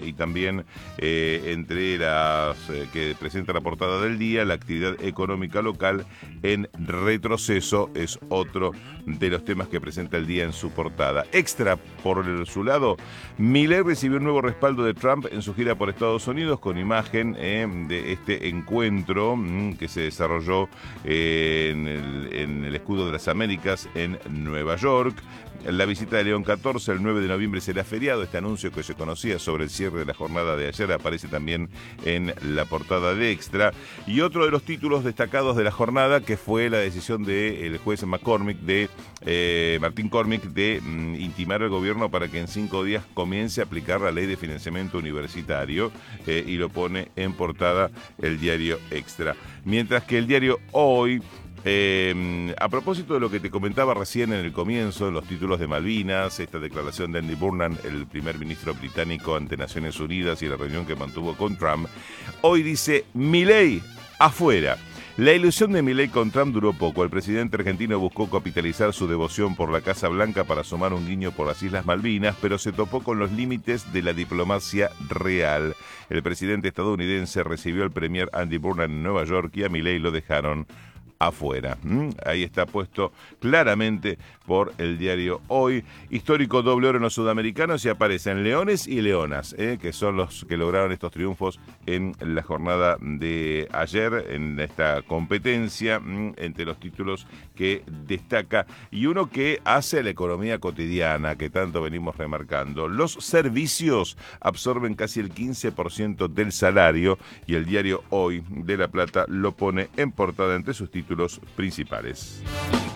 y también entre las que presenta la portada del día, la actividad económica local en retroceso es otro de los temas que presenta el día en su portada. Extra, por su lado, Milei recibió un nuevo respaldo de Trump en su gira por Estados Unidos con imagen de este encuentro que se desarrolló en el Escudo de las Américas en Nueva York. La visita de León XIV el 9 de noviembre será feriado. Este anuncio que se conocía sobre el cierre de la jornada de ayer aparece también en la portada de Extra. Y otro de los títulos destacados de la jornada, que fue la decisión del juez Martín Cormick, de intimar al gobierno para que en 5 días comience a aplicar la ley de financiamiento universitario, y lo pone en portada el diario Extra. Mientras que el diario Hoy, a propósito de lo que te comentaba recién en el comienzo, en los títulos de Malvinas, esta declaración de Andy Burnham, el primer ministro británico ante Naciones Unidas, y la reunión que mantuvo con Trump, hoy dice: Milei afuera. La ilusión de Milei con Trump duró poco. El presidente argentino buscó capitalizar su devoción por la Casa Blanca para asomar un guiño por las Islas Malvinas, pero se topó con los límites de la diplomacia real. El presidente estadounidense recibió al premier Andy Burnham en Nueva York y a Milei lo dejaron afuera. Ahí está puesto claramente por el diario Hoy. Histórico doble oro en los sudamericanos, y aparecen leones y leonas, que son los que lograron estos triunfos en la jornada de ayer, en esta competencia, entre los títulos que destaca, y uno que hace la economía cotidiana, que tanto venimos remarcando. Los servicios absorben casi el 15% del salario, y el diario Hoy de La Plata lo pone en portada entre sus títulos principales.